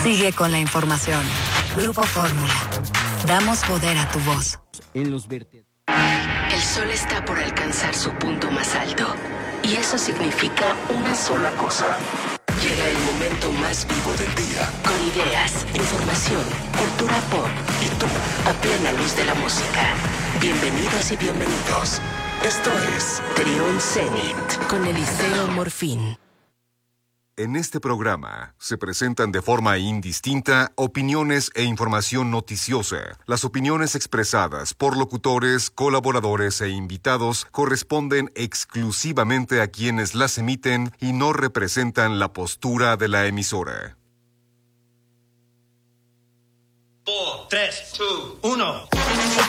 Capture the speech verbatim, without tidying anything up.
Sigue con la información. Grupo Fórmula. Damos poder a tu voz. En los verte- El sol está por alcanzar su punto más alto. Y eso significa una sola cosa. Llega el momento más vivo del día. Con ideas, información, cultura pop y tú a plena luz de la música. Bienvenidos y bienvenidos. Esto es Trión Zenit con Eliseo Morfín. En este programa se presentan de forma indistinta opiniones e información noticiosa. Las opiniones expresadas por locutores, colaboradores e invitados corresponden exclusivamente a quienes las emiten y no representan la postura de la emisora. cuatro, tres, dos, uno.